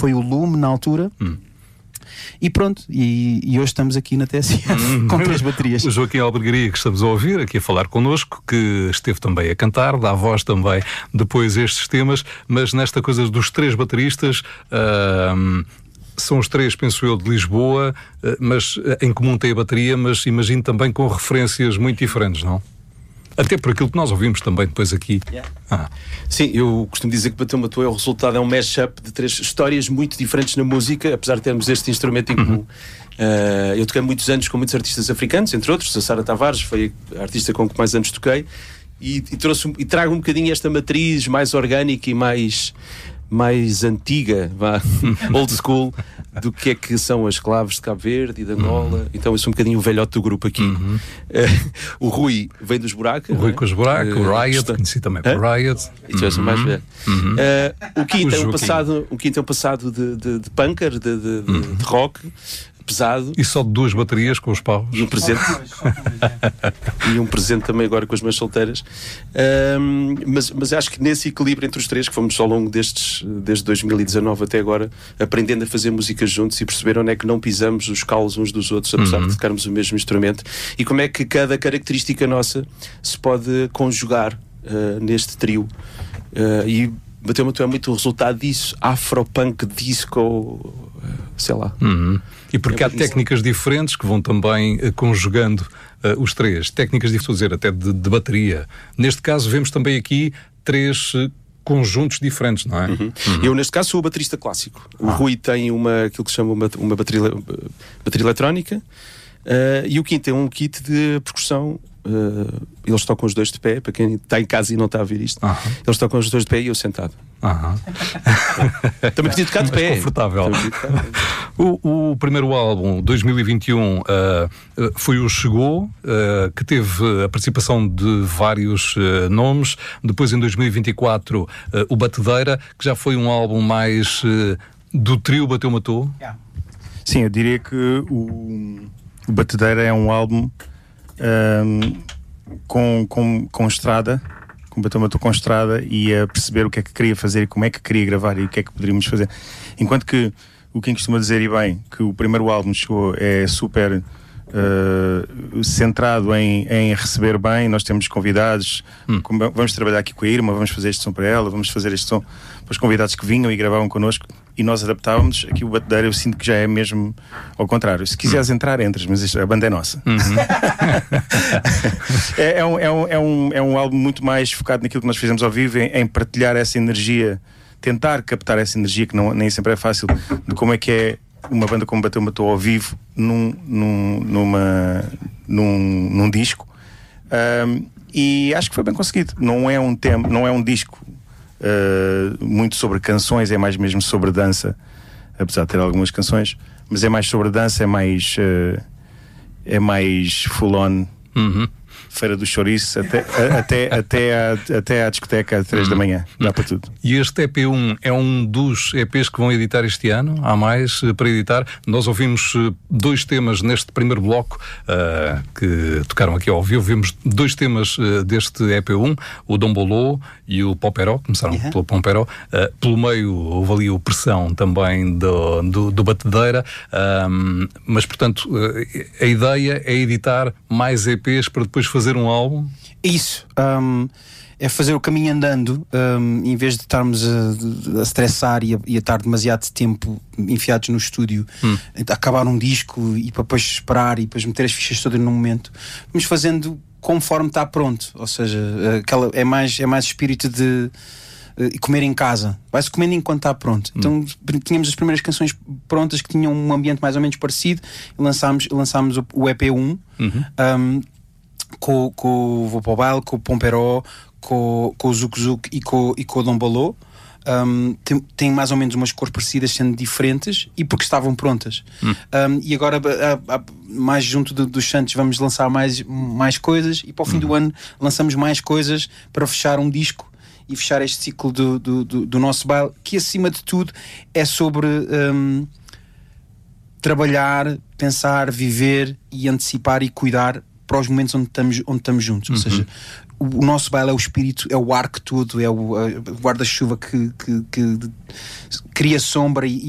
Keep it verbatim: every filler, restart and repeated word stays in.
foi o Lume na altura. Hum. E pronto, e, e hoje estamos aqui na T S F hum. com três baterias. O Joaquim Albergaria, que estamos a ouvir, aqui a falar connosco, que esteve também a cantar, dá voz também depois a estes temas, mas nesta coisa dos três bateristas, uh, são os três, penso eu, de Lisboa, uh, mas em comum tem a bateria, mas imagino também com referências muito diferentes, não? Até por aquilo que nós ouvimos também depois aqui. Yeah. Ah. Sim, eu costumo dizer que Bateu Matou é o resultado, é um mashup de três histórias muito diferentes na música, apesar de termos este instrumento em comum. Uhum. Uh, eu toquei muitos anos com muitos artistas africanos, entre outros, a Sara Tavares foi a artista com que mais anos toquei, e, e, trouxe, e trago um bocadinho esta matriz mais orgânica e mais, mais antiga, vá, old school, do que é que são as claves de Cabo Verde e de Angola. Uhum. Então eu sou um bocadinho o velhote do grupo aqui. Uhum. Uh, o Rui vem dos Buracos. O Rui com os Buracos, uh, o Riot, está... conheci também por uh? Riot. Isso uhum. é mais velho. Uhum. Uh, o Kim tem um passado, o Kim tem um passado de, de, de punker, de, de, uhum. de rock, pesado. E só de duas baterias com os paus. E um presente. E um presente também agora com as mãos solteiras. Um, mas, mas acho que nesse equilíbrio entre os três, que fomos ao longo destes, desde dois mil e dezanove até agora, aprendendo a fazer música juntos e perceber onde é que não pisamos os calos uns dos outros, apesar uhum. de tocarmos o mesmo instrumento, e como é que cada característica nossa se pode conjugar uh, neste trio. Uh, e Bateu Matou é muito o resultado disso, afro-punk, disco, sei lá. Uhum. E porque é há técnicas isso. diferentes que vão também uh, conjugando uh, os três. Técnicas diferentes, dizer, até de, de bateria. Neste caso vemos também aqui três uh, conjuntos diferentes, não é? Uhum. Uhum. Eu neste caso sou o baterista clássico. O ah. Rui tem uma, aquilo que se chama uma, uma bateria, bateria eletrónica, uh, e o Kim tem um kit de percussão. Uh, eles tocam os dois de pé, para quem está em casa e não está a ver isto. Uh-huh. Eles tocam os dois de pé e eu sentado. Uh-huh. Também podia tocar de pé. Mas confortável. o, o primeiro álbum, dois mil e vinte e um, uh, foi o Chegou, uh, que teve a participação de vários uh, nomes. Depois, em dois mil e vinte e quatro, uh, o Batedeira, que já foi um álbum mais uh, do trio Bateu Matou. Yeah. Sim, eu diria que o, o Batedeira é um álbum Um, com, com, com estrada, com Bateu Matou com estrada, e a perceber o que é que queria fazer e como é que queria gravar e o que é que poderíamos fazer. Enquanto que o Kim costuma dizer, e bem, que o primeiro álbum Chegou é super uh, centrado em, em receber bem. Nós temos convidados, hum. vamos trabalhar aqui com a Irma, vamos fazer este som para ela, vamos fazer este som para os convidados que vinham e gravavam connosco, e nós adaptávamos. Aqui o Batedeira eu sinto que já é mesmo ao contrário. Se quiseres hum. entrar, entras, mas isto, a banda é nossa. Uhum. é, é, um, é, um, é, um, é um álbum muito mais focado naquilo que nós fizemos ao vivo, em, em partilhar essa energia, tentar captar essa energia, que não, nem sempre é fácil, de como é que é uma banda como Bateu Matou ao vivo num, num, numa, num, num disco. Um, e acho que foi bem conseguido. Não é um tema, não é um disco Uh, muito sobre canções, é mais mesmo sobre dança, apesar de ter algumas canções, mas é mais sobre dança, é mais uh, é mais full on. Uhum. Feira do Chouriço até, a, até, até, à, até à discoteca às três da manhã, dá para tudo. E este E P um é um dos E Ps que vão editar este ano? Há mais para editar? Nós ouvimos dois temas neste primeiro bloco uh, que tocaram aqui ao vivo. Ouvimos dois temas uh, deste E P um, o Dombolô e o Pomperó. Começaram uhum. pelo Pomperó. Uh, pelo meio houve ali o Pressão também do, do, do Batedeira. Um, mas, portanto, uh, a ideia é editar mais E Ps para depois fazer um álbum? Isso. Um, é fazer o caminho andando, um, em vez de estarmos a, a estressar e a, e a estar demasiado tempo enfiados no estúdio, hum. a acabar um disco e para depois esperar e depois meter as fichas todas num momento. Vamos fazendo conforme está pronto. Ou seja, aquela, é, mais, é mais espírito de uh, comer em casa. Vai-se comendo enquanto está pronto. Hum. Então tínhamos as primeiras canções prontas que tinham um ambiente mais ou menos parecido e lançámos, lançámos o, o E P um. Uhum. Um, com, com o Vou para o Baile, com o Pomperó, com, com o Zuc Zuc e com, e com o Dombolô. Um, tem, tem mais ou menos umas cores parecidas, sendo diferentes, e porque estavam prontas. Hum. Um, e agora, a, a, mais junto do, dos Santos, vamos lançar mais, mais coisas, e para o fim hum. do ano lançamos mais coisas para fechar um disco e fechar este ciclo do, do, do, do nosso baile, que acima de tudo é sobre um, trabalhar, pensar, viver e antecipar e cuidar para os momentos onde estamos, onde estamos juntos. Uhum. Ou seja, o, o nosso baile é o espírito, é o ar que todo, é o, o guarda-chuva que, que, que cria sombra e,